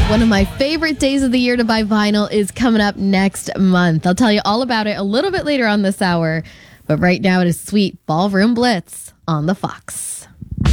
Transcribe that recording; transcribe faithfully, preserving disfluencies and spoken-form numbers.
One of my favorite days of the year to buy vinyl is coming up next month. I'll tell you all about it a little bit later on this hour. But right now it is Sweet Ballroom Blitz on the Fox.